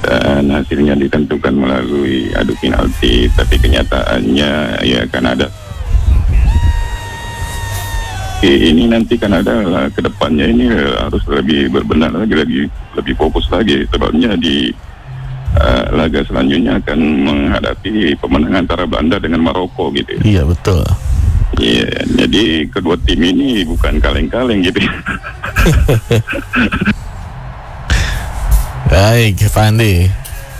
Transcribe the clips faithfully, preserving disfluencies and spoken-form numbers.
dan hasilnya ditentukan melalui adu penalti, tapi kenyataannya ya Kanada ini nanti Kanada lah, ke depannya ini harus lebih berbenah lagi, lebih lebih fokus lagi, sebabnya di uh, laga selanjutnya akan menghadapi pemenang antara Belanda dengan Maroko gitu. Iya betul. Iya, jadi kedua tim ini bukan kaleng-kaleng gitu. Baik, Fandi.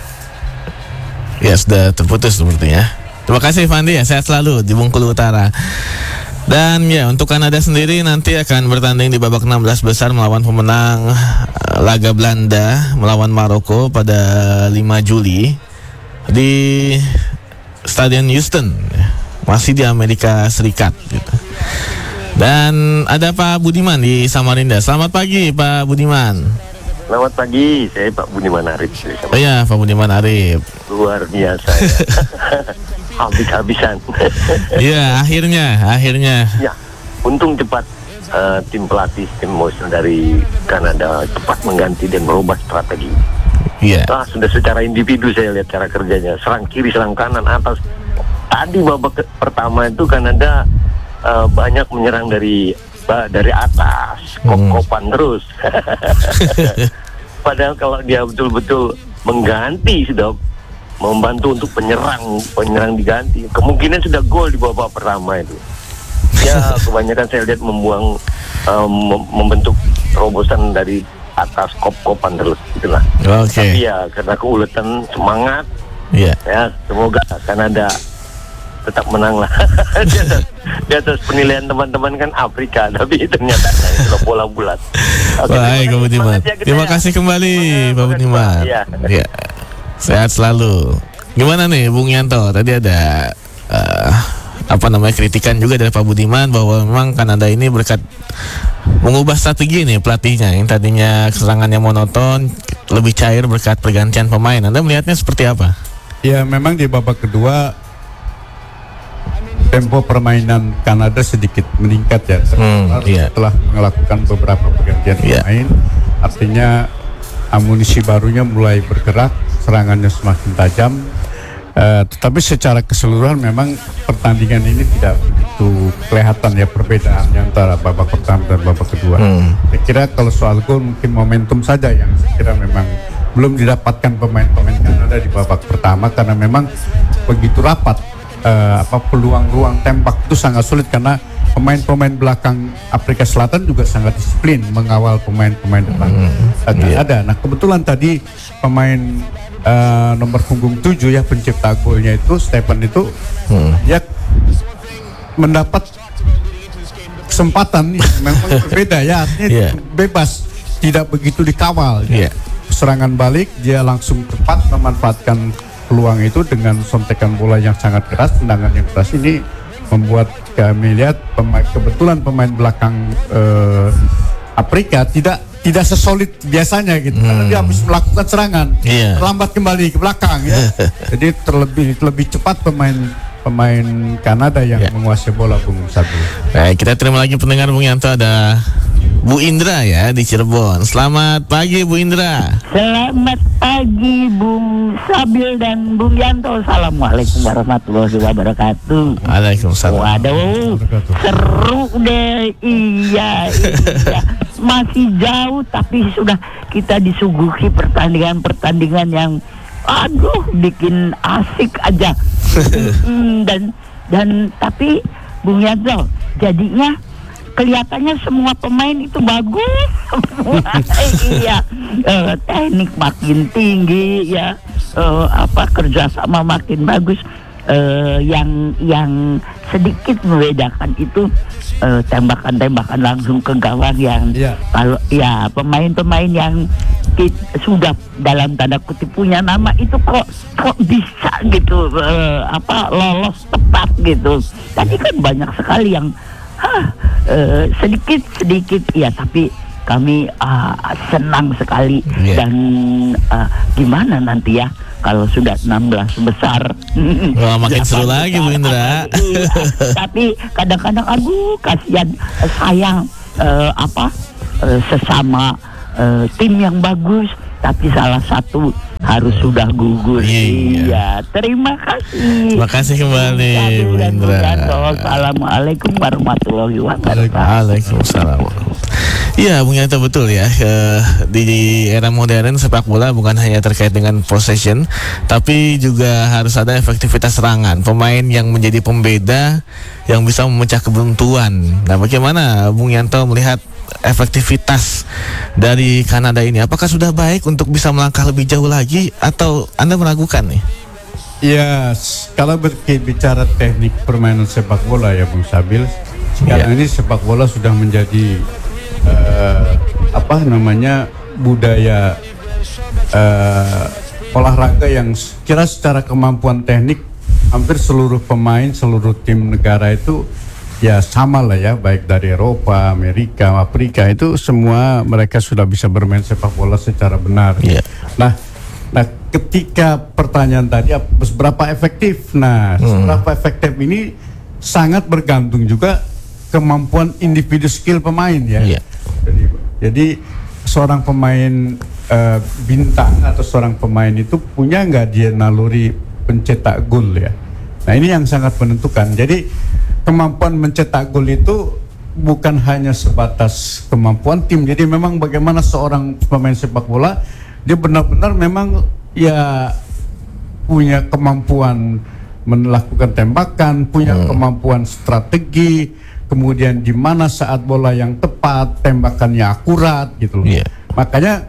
Ya sudah terputus sepertinya. Terima kasih Fandi ya, sehat selalu di Bengkulu Utara. Dan ya untuk Kanada sendiri nanti akan bertanding di babak enam belas besar melawan pemenang uh, laga Belanda melawan Maroko pada lima Juli di Stadion Houston, masih di Amerika Serikat gitu. Dan ada Pak Budiman di Samarinda. Selamat pagi Pak Budiman. Selamat pagi, saya Pak Budiman Arif. Oh ya, Pak Budiman Arif. Luar biasa ya. Habis-habisan. Iya, akhirnya, akhirnya. Ya, untung cepat uh, tim pelatih tim Mosul dari Kanada cepat mengganti dan merubah strategi. Iya. Ah, sudah secara individu saya lihat cara kerjanya, serang kiri, serang kanan, atas. Tadi babak ke- pertama itu Kanada uh, banyak menyerang dari dari atas, kop-kopan hmm. terus. Padahal kalau dia betul-betul mengganti, sudah membantu untuk penyerang, penyerang diganti, kemungkinan sudah gol di babak pertama itu. Ya kebanyakan saya lihat membuang, um, mem- membentuk terobosan dari atas, kop-kopan terus, itulah. Okay. Tapi ya karena keuletan semangat, yeah. ya semoga Kanada tetap menang lah. di, atas, di atas penilaian teman-teman kan Afrika, tapi ternyata sudah bola bulat. Okay, baik Pak Budiman. Ya, terima kasih kembali Pak Budiman. Ya. Ya. Sehat selalu. Gimana nih Bung Yanto? Tadi ada uh, apa namanya kritikan juga dari Pak Budiman bahwa memang Kanada ini berkat mengubah strategi nih pelatihnya, yang tadinya serangannya monoton lebih cair berkat pergantian pemain. Anda melihatnya seperti apa? Ya memang di babak kedua tempo permainan Kanada sedikit meningkat ya hmm, yeah. setelah melakukan beberapa pergantian yeah. pemain, artinya amunisi barunya mulai bergerak, serangannya semakin tajam. Uh, tetapi secara keseluruhan memang pertandingan ini tidak begitu kelihatan ya perbedaannya antara babak pertama dan babak kedua. Hmm. Saya kira kalau soal gol mungkin momentum saja yang saya kira memang belum didapatkan pemain-pemain Kanada di babak pertama, karena memang begitu rapat. Uh, apa peluang ruang tembak itu sangat sulit karena pemain-pemain belakang Afrika Selatan juga sangat disiplin mengawal pemain-pemain depan hmm, yeah. ada. Nah kebetulan tadi pemain uh, nomor punggung tujuh ya pencipta golnya itu Stephen itu hmm. dia mendapat kesempatan memang berbeda ya, artinya yeah. bebas, tidak begitu dikawal. Ya. Yeah. Serangan balik dia langsung tepat memanfaatkan peluang itu dengan sontekan bola yang sangat keras, tendangan yang keras ini membuat kami lihat pemain, kebetulan pemain belakang eh, Afrika tidak tidak sesolid biasanya gitu, hmm. karena dia habis melakukan serangan, yeah. terlambat kembali ke belakang ya. Jadi terlebih lebih cepat pemain pemain Kanada yang yeah. menguasai bola Bung Sabu. Baik, kita terima lagi pendengar Bung Yanto, ada Bu Indra ya di Cirebon. Selamat pagi Bu Indra. Selamat pagi Bung Sabil dan Bung Yanto. Assalamualaikum warahmatullahi wabarakatuh. Waalaikumsalam. Waduh, seru deh. Iya, iya. Masih jauh tapi sudah kita disuguhi pertandingan-pertandingan yang aduh bikin asik aja. dan dan tapi Bung Yanto jadinya kelihatannya semua pemain itu bagus semua. Iya, uh, teknik makin tinggi ya, uh, apa kerjasama makin bagus. Uh, yang yang sedikit membedakan itu uh, tembakan-tembakan langsung ke gawang yang yeah. kalau ya pemain-pemain yang it, sudah dalam tanda kutip punya nama itu kok kok bisa gitu uh, apa lolos tepat gitu. Tadi kan banyak sekali yang Hah, uh, sedikit sedikit ya, tapi kami uh, senang sekali yeah. dan uh, gimana nanti ya kalau sudah enam belas besar. Wah, makin seru lagi Bu Indra. Iya, tapi kadang-kadang aduh kasihan, sayang uh, apa uh, sesama uh, tim yang bagus tapi salah satu harus sudah gugur. Iya. Iya, terima kasih. Terima kasih kembali, Aduh, Bu dan Indra. Budianto. Assalamualaikum warahmatullahi wabarakatuh. Waalaikumsalam. Iya, Bung Yanto, betul ya. Eh, di era modern sepak bola bukan hanya terkait dengan possession, tapi juga harus ada efektivitas serangan. Pemain yang menjadi pembeda yang bisa memecah kebuntuan. Nah, bagaimana Bung Yanto melihat efektivitas dari Kanada ini? Apakah sudah baik untuk bisa melangkah lebih jauh lagi atau Anda meragukan nih? Ya, s- kalau berbicara teknik permainan sepak bola ya Bung Sabil, sekarang Iya. ini sepak bola sudah menjadi eh, apa namanya budaya eh, olahraga yang s- kira secara kemampuan teknik hampir seluruh pemain, seluruh tim negara itu ya sama lah ya, baik dari Eropa, Amerika, Afrika, itu semua mereka sudah bisa bermain sepak bola secara benar. Iya. Nah, nah ketika pertanyaan tadi ap- seberapa efektif, nah seberapa efektif ini sangat bergantung juga kemampuan individu skill pemain ya. Iya. Jadi, jadi seorang pemain eh, bintang atau seorang pemain itu punya nggak dia naluri pencetak gol ya. Nah ini yang sangat menentukan. Jadi kemampuan mencetak gol itu bukan hanya sebatas kemampuan tim. Jadi memang bagaimana seorang pemain sepak bola dia benar-benar memang ya punya kemampuan melakukan tembakan, punya Hmm. kemampuan strategi, kemudian di mana saat bola yang tepat, tembakannya akurat gitu loh. Iya. Makanya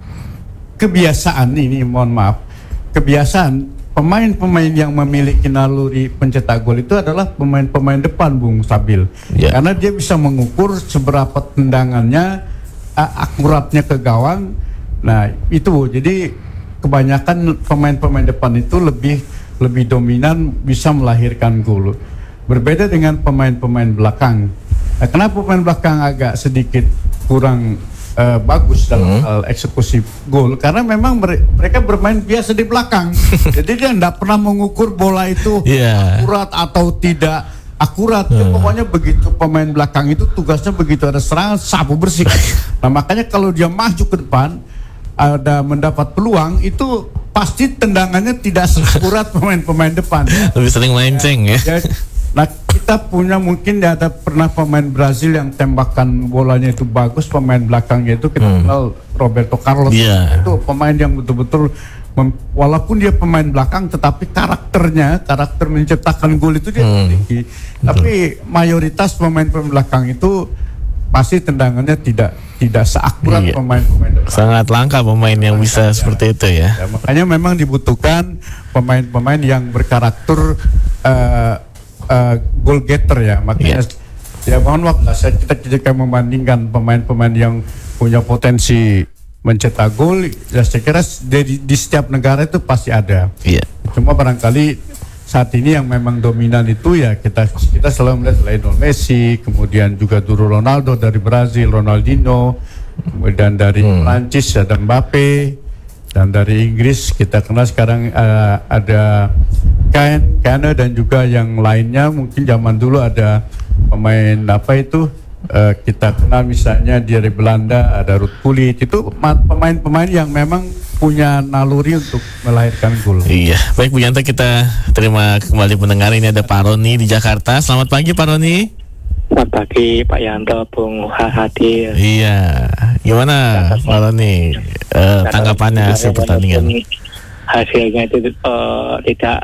kebiasaan ini, mohon maaf, kebiasaan pemain-pemain yang memiliki naluri pencetak gol itu adalah pemain-pemain depan, Bung Sabil. Iya. Karena dia bisa mengukur seberapa tendangannya a- akuratnya ke gawang. Nah, itu jadi kebanyakan pemain-pemain depan itu lebih lebih dominan, bisa melahirkan gol. Berbeda dengan pemain-pemain belakang. Nah, kenapa pemain belakang agak sedikit kurang eh, bagus dalam hal eksekusi gol? Karena memang mere- mereka bermain biasa di belakang. Jadi dia tidak pernah mengukur bola itu Iya. akurat atau tidak akurat. Dia pokoknya begitu pemain belakang itu tugasnya begitu ada serangan sapu bersih. Nah, makanya kalau dia maju ke depan ada mendapat peluang itu pasti tendangannya tidak seakurat pemain-pemain depan. Lebih sering melenceng ya. Ya, nah kita punya mungkin ya ada pernah pemain Brazil yang tembakan bolanya itu bagus, pemain belakangnya itu kita kenal Roberto Carlos. Iya. Itu pemain yang betul-betul mem- walaupun dia pemain belakang tetapi karakternya, karakter menciptakan gol itu dia memiliki. Tapi mayoritas pemain-pemain belakang itu pasti tendangannya tidak tidak seakurat Iya. pemain-pemain depan. Sangat langka pemain yang bisa seperti itu ya. Ya, makanya memang dibutuhkan pemain-pemain yang berkarakter uh, uh, goal getter ya. Makanya ya mohon maaf lah, saya kita kita membandingkan pemain-pemain yang punya potensi mencetak gol. Ya saya kira di, di setiap negara itu pasti ada. Iya. Cuma barangkali saat ini yang memang dominan itu ya kita kita selalu melihat Lionel Messi, kemudian juga dulu Ronaldo dari Brazil, Ronaldinho, kemudian dari Prancis ada Mbappe, dan dari Inggris kita kenal sekarang uh, ada Kane, Kane dan juga yang lainnya. Mungkin zaman dulu ada pemain apa itu uh, kita kenal misalnya dari Belanda ada Ruud Gullit, itu ma- pemain-pemain yang memang punya naluri untuk melahirkan gol. Iya, baik Bu Yanto, kita terima kembali pendengar. Ini ada Pak Roni di Jakarta. Selamat pagi Pak Roni. Selamat pagi Pak Yanto, Bung Hadir. Iya, gimana Pak Roni eh, tanggapannya hasil pertandingan? Hasilnya itu eh, tidak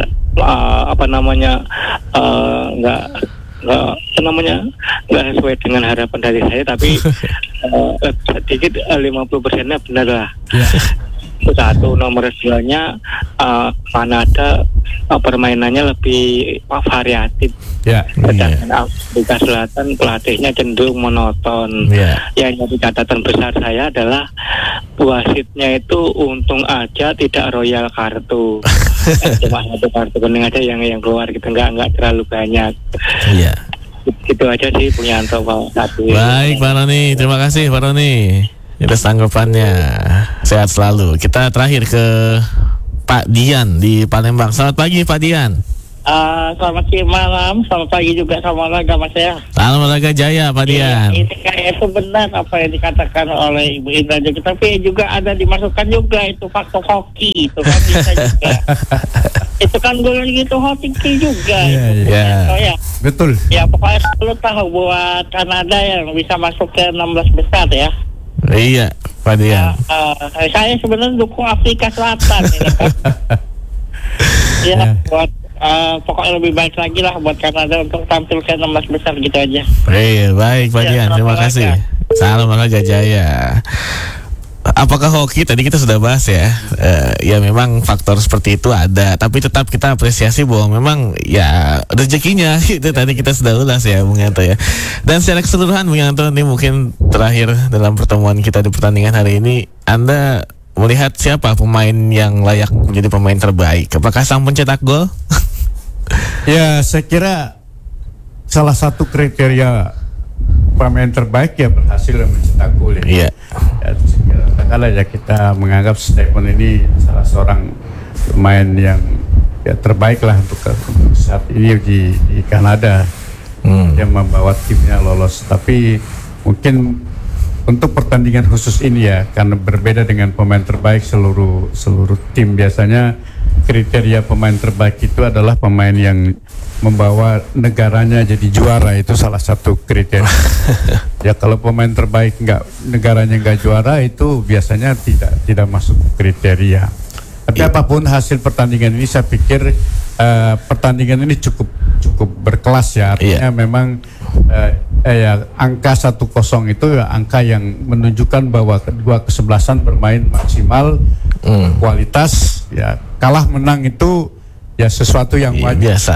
eh, apa namanya eh, nggak nggak apa namanya nggak sesuai dengan harapan dari saya, tapi eh, sedikit eh, lima puluh persennya benar lah. Itu satu. Nomor duanya uh, Kanada uh, permainannya lebih uh, variatif. Ya. Sedangkan Afrika Selatan pelatihnya cenderung monoton. Iya. Yang jadi catatan besar saya adalah wasitnya itu untung aja tidak royal kartu. Eh, cuma satu kartu kuning aja yang yang keluar gitu, nggak nggak terlalu banyak. Iya. Itu aja sih punya Anto Pak Satu. Baik Pak Roni, terima kasih Pak Roni. Itu tanggapannya. Sehat selalu. Kita terakhir ke Pak Dian di Palembang. Selamat pagi Pak Dian. Uh, selamat malam, selamat pagi juga, sama olahraga Mas ya. Salam olahraga jaya Pak Dian. Ini kayak itu benar apa yang dikatakan oleh Ibu Indra juga, tapi juga ada dimasukkan juga itu faktor hoki itu kan bisa juga. Itu kan golnya gitu hoki juga. Iya, itu. iya. Oh, ya. Betul. Ya pokoknya selalu tahu buat Kanada yang bisa masuk ke enam belas besar ya. Iya, Pak Dian. Uh, uh, saya sebenarnya dukung Afrika Selatan ini kan. Ya, Ya. buat uh, pokoknya lebih baik lagi lah buat Kanada untuk tampil ke enam belas besar gitu aja. Iya, baik Pak Ya, Dian, terima salam kasih. olahraga. Salam olahraga Jaya. Apakah hoki tadi kita sudah bahas ya? Eh, ya memang faktor seperti itu ada, tapi tetap kita apresiasi bahwa memang ya rezekinya itu tadi kita sudah ulas ya Bung Yanto ya. Dan secara keseluruhan Bung Yanto, ini mungkin terakhir dalam pertemuan kita di pertandingan hari ini, Anda melihat siapa pemain yang layak menjadi pemain terbaik? Apakah sang pencetak gol? Ya, saya kira salah satu kriteria pemain terbaik ya berhasil mencetak gol ya. Iya. Ya, kadang-kadang ya kita menganggap Stephen ini salah seorang pemain yang ya terbaik lah untuk saat ini di, di Kanada, Hmm. yang membawa timnya lolos. Tapi mungkin untuk pertandingan khusus ini ya, karena berbeda dengan pemain terbaik seluruh seluruh tim, biasanya kriteria pemain terbaik itu adalah pemain yang membawa negaranya jadi juara, itu salah satu kriteria. Ya kalau pemain terbaik nggak, negaranya nggak juara, itu biasanya tidak tidak masuk kriteria. Tapi Iya. apapun hasil pertandingan ini, saya pikir uh, pertandingan ini cukup cukup berkelas ya. Artinya Iya. memang uh, eh, ya, angka satu kosong itu ya angka yang menunjukkan bahwa kedua kesebelasan bermain maksimal, Hmm. kualitas. Ya kalah menang itu ya sesuatu yang Iya, wajar. biasa.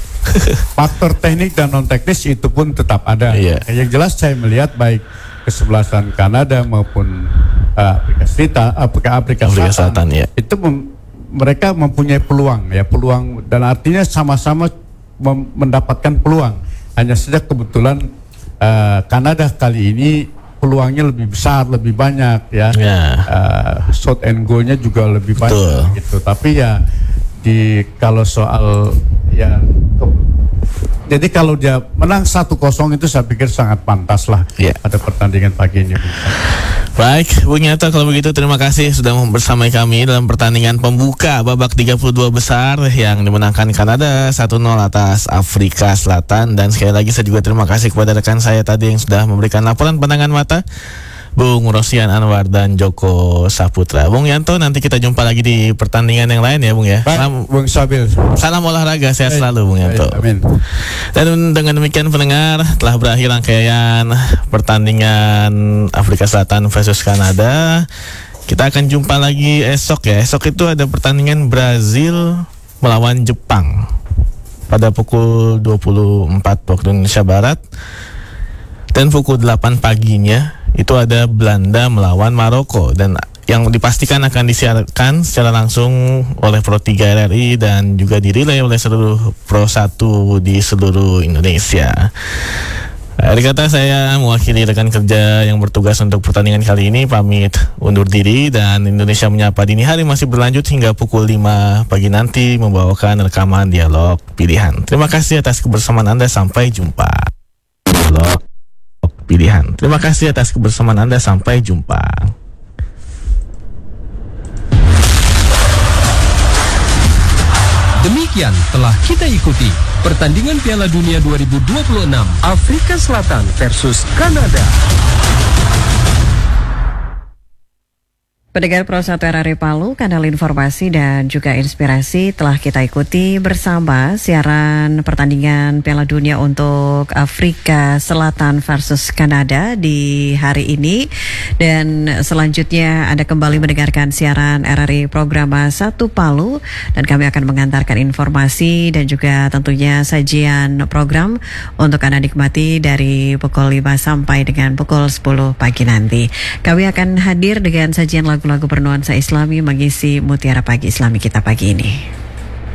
Faktor teknik dan non teknis itu pun tetap ada. Iya. Yang jelas saya melihat baik kesebelasan Kanada maupun uh, Afrika Selatan, Afrika, Afrika Afrika Selatan, Selatan, ya. itu mem- mereka mempunyai peluang ya, peluang, dan artinya sama-sama mem- mendapatkan peluang. Hanya saja kebetulan uh, Kanada kali ini peluangnya lebih besar, lebih banyak ya. Ya. Uh, shot and goal-nya juga lebih banyak. Betul. Gitu. Tapi ya di kalau soal ya ke- jadi kalau dia menang satu kosong itu saya pikir sangat pantas lah Iya. pada pertandingan pagi ini. Baik, Bung Yanto, kalau begitu terima kasih sudah bersama kami dalam pertandingan pembuka babak tiga puluh dua besar yang dimenangkan Kanada satu nol atas Afrika Selatan. Dan sekali lagi saya juga terima kasih kepada rekan saya tadi yang sudah memberikan laporan pandangan mata, Bung Rosian Anwar dan Joko Saputra. Bung Yanto, nanti kita jumpa lagi di pertandingan yang lain ya Bung ya. Salam, Bung Sabil. salam olahraga, sehat selalu Bung Yanto. Amin. Dan dengan demikian pendengar, telah berakhir rangkaian pertandingan Afrika Selatan versus Kanada. Kita akan jumpa lagi esok ya. Esok itu ada pertandingan Brazil melawan Jepang pada pukul dua puluh empat waktu Indonesia Barat. Dan pukul delapan paginya itu ada Belanda melawan Maroko, dan yang dipastikan akan disiarkan secara langsung oleh Pro tiga R R I dan juga dirilai oleh seluruh Pro satu di seluruh Indonesia. Dari kata saya mewakili rekan kerja yang bertugas untuk pertandingan kali ini pamit undur diri, dan Indonesia Menyapa Dini Hari masih berlanjut hingga pukul lima pagi nanti membawakan rekaman dialog pilihan. Terima kasih atas kebersamaan Anda, sampai jumpa. Dialog pilihan. Terima kasih atas kebersamaan Anda, sampai jumpa. Demikian telah kita ikuti pertandingan Piala Dunia dua ribu dua puluh enam Afrika Selatan versus Kanada. Pendengar Pro satu R R I Palu, kanal informasi dan juga inspirasi, telah kita ikuti bersama siaran pertandingan Piala Dunia untuk Afrika Selatan versus Kanada di hari ini. Dan selanjutnya Anda kembali mendengarkan siaran R R I program satu Palu, dan kami akan mengantarkan informasi dan juga tentunya sajian program untuk Anda nikmati dari pukul lima sampai dengan pukul sepuluh pagi nanti. Kami akan hadir dengan sajian lagu lagu bernuansa Islami mengisi mutiara pagi Islami kita pagi ini.